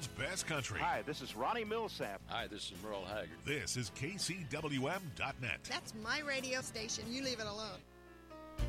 world's best country. Hi, this is Ronnie Millsap. Hi, this is Merle Haggard. This is KCWM.net. That's my radio station. You leave it alone.